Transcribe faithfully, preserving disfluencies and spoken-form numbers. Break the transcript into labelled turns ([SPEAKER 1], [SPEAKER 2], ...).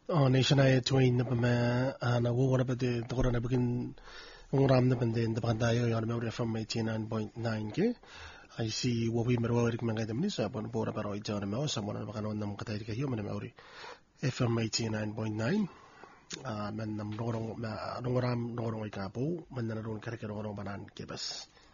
[SPEAKER 1] Oh, nationwide twin na pama na wo na pati to na begin ng ram na pande na tayo yon may F M eighty-nine point nine ke I see wo we mero rik mga dem ni sa pon pora pero ito na mo sa mo na bakanon nam katay kayo man may F M eighty-nine point nine man nam rong rong ram rong rong ikapo man na ron kare kare rong banan ke bas